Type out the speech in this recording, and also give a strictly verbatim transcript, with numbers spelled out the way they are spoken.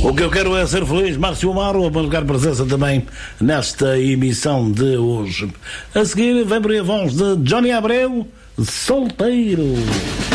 O que eu quero é ser feliz. Márcio Amaro a marcar presença também nesta emissão de hoje. A seguir vem por aí a voz de Johnny Abreu, Solteiro.